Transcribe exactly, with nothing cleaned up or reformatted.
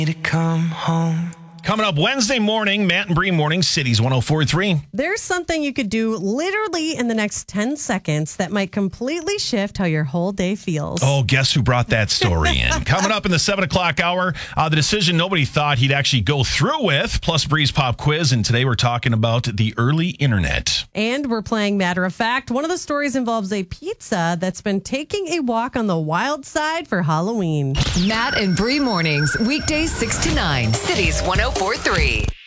to come home. Coming up Wednesday morning, Matt and Bree morning, Cities one oh four point three. There's something you could do literally in the next ten seconds that might completely shift how your whole day feels. Oh, guess who brought that story in? Coming up in the seven o'clock hour, uh, the decision nobody thought he'd actually go through with, plus Bree's Pop Quiz. And today we're talking about the early internet. And we're playing Matter of Fact. One of the stories involves a pizza that's been taking a walk on the wild side for Halloween. Matt and Bree mornings, weekdays six to nine, Cities one oh four point three.